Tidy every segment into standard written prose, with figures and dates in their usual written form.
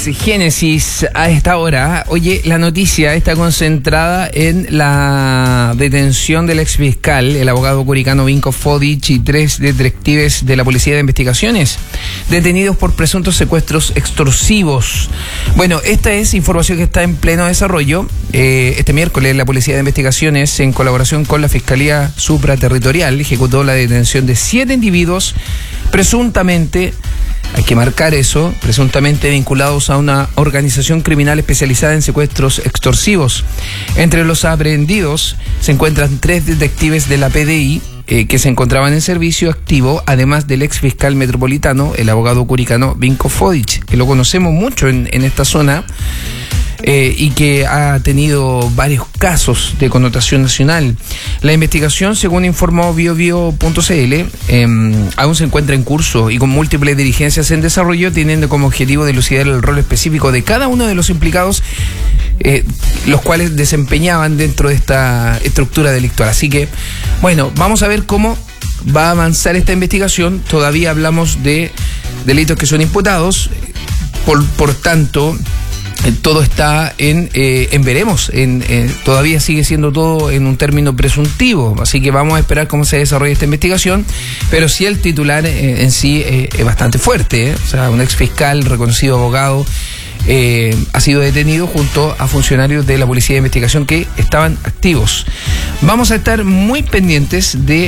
Génesis a esta hora. Oye, la noticia está concentrada en la detención del exfiscal, el abogado curicano Vinko Fodic, y 3 detectives de la Policía de Investigaciones, detenidos por presuntos secuestros extorsivos. Bueno, esta es información que está en pleno desarrollo. Este miércoles la Policía de Investigaciones, en colaboración con la Fiscalía Supraterritorial, ejecutó la detención de 7 individuos presuntamente, hay que marcar eso, presuntamente vinculados a una organización criminal especializada en secuestros extorsivos. Entre los aprehendidos se encuentran 3 detectives de la PDI que se encontraban en servicio activo, además del ex fiscal metropolitano, el abogado curicano Vinko Fodic, que lo conocemos mucho en esta zona. Y que ha tenido varios casos de connotación nacional. La investigación, según informó biobio.cl, aún se encuentra en curso y con múltiples diligencias en desarrollo, teniendo como objetivo dilucidar el rol específico de cada uno de los implicados, los cuales desempeñaban dentro de esta estructura delictual. Así que, bueno, vamos a ver cómo va a avanzar esta investigación. Todavía hablamos de delitos que son imputados, por tanto, todo está en veremos, todavía sigue siendo todo en un término presuntivo, así que vamos a esperar cómo se desarrolla esta investigación, pero sí el titular en sí es bastante fuerte, o sea, un ex fiscal, reconocido abogado, ha sido detenido junto a funcionarios de la Policía de Investigación que estaban activos. Vamos a estar muy pendientes de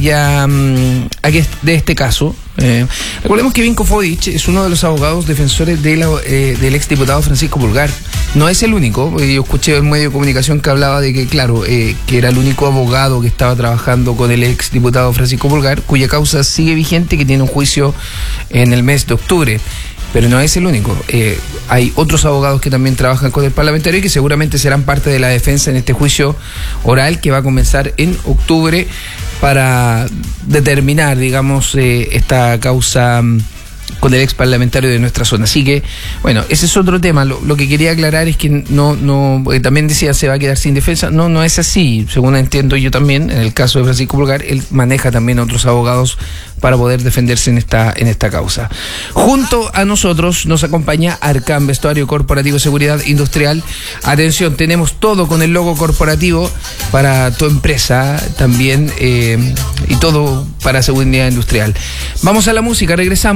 de este caso. Recordemos que Vinko Fodic es uno de los abogados defensores del exdiputado Francisco Pulgar. No es el único. Yo escuché en un medio de comunicación que hablaba de que, claro, que era el único abogado que estaba trabajando con el exdiputado Francisco Pulgar, cuya causa sigue vigente, que tiene un juicio en el mes de octubre. Pero no es el único. Hay otros abogados que también trabajan con el parlamentario y que seguramente serán parte de la defensa en este juicio oral que va a comenzar en octubre para determinar, digamos, esta causa con el ex parlamentario de nuestra zona. Así que, bueno, ese es otro tema. Lo que quería aclarar es que no también decía se va a quedar sin defensa. No es así. Según entiendo yo también, en el caso de Francisco Pulgar, él maneja también otros abogados para poder defenderse en esta causa. Junto a nosotros nos acompaña Arcam, vestuario corporativo, seguridad industrial. Atención, tenemos todo con el logo corporativo para tu empresa también, y todo para seguridad industrial. Vamos a la música, regresamos.